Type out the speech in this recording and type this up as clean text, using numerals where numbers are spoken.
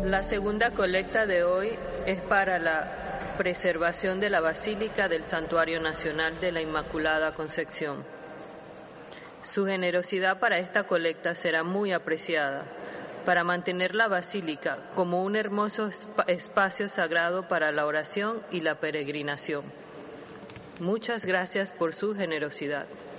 La segunda colecta de hoy es para la preservación de la Basílica del Santuario Nacional de la Inmaculada Concepción. Su generosidad para esta colecta será muy apreciada, para mantener la Basílica como un hermoso espacio sagrado para la oración y la peregrinación. Muchas gracias por su generosidad.